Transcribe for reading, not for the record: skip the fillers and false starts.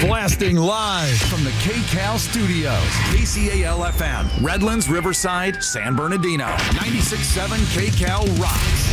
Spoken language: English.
Blasting live from the KCAL studios. KCAL FM, Redlands, Riverside, San Bernardino. 96.7 KCAL rocks.